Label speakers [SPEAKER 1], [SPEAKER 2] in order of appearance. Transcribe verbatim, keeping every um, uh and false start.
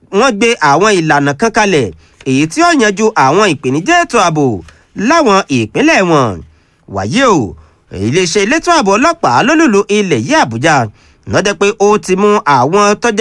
[SPEAKER 1] wọ́n gbé àwọn ìlànà kan kalẹ̀ èyí tí ó yanjú àwọn ìpèníjà ètò ààbò láwọn ìpínlẹ̀ wọn. wàyí o iléeṣẹ́ elétò ààbò ọlọ́pàá lólùlù ilẹ̀ yìí Àbújá lọ́dẹ pé ó ti mú àwọn tọ́jà